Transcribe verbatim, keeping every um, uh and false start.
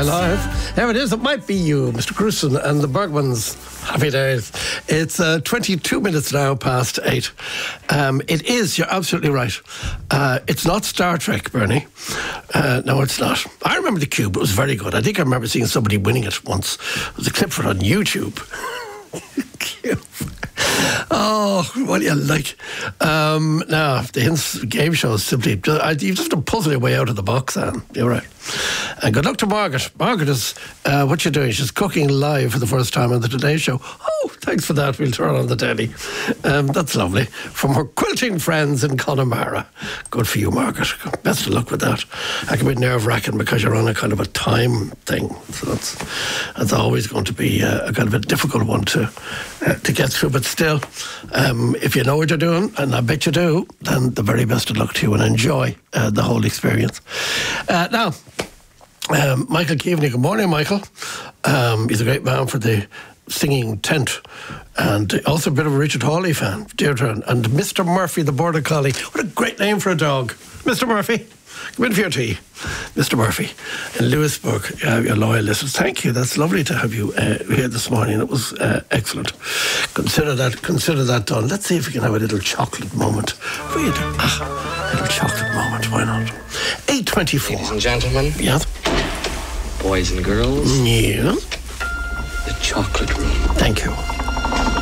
Live. There it is. It might be you, Mister Gruson and the Bergmans. Happy days. It's uh, twenty-two minutes now past eight. Um, it is, you're absolutely right. Uh, it's not Star Trek, Bernie. Uh, no, it's not. I remember The Cube. It was very good. I think I remember seeing somebody winning it once. There was a clip for it on YouTube. Cube. Oh, what do you like? Um, now, the Hints game show is simply, I, you just have to puzzle your way out of the box, Anne. You're right. And good luck to Margaret. Margaret is, uh, what you doing? She's cooking live for the first time on the Today Show. Oh, thanks for that. We'll turn on the telly. Um, that's lovely. From her quilting friends in Connemara. Good for you, Margaret. Best of luck with that. That can be nerve-wracking because you're on a kind of a time thing. So that's, that's always going to be a, a kind of a difficult one to, uh, to get through. But still, um, if you know what you're doing, and I bet you do, then the very best of luck to you and enjoy uh, the whole experience. Uh, now, um, Michael Keaveney, good morning, Michael. Um, he's a great man for the singing tent, and also a bit of a Richard Hawley fan, Deirdre, and, and Mister Murphy, the Border Collie. What a great name for a dog. Mister Murphy, come in for your tea. Mister Murphy in Lewisburg, uh, your loyal listeners. Thank you. That's lovely to have you uh, here this morning. It was uh, excellent. Consider that. Consider that done. Let's see if we can have a little chocolate moment. We ah, a little chocolate moment. Why not? Eight twenty-four. Ladies and gentlemen. Yes. Boys and girls. Yeah. The chocolate room. Thank you.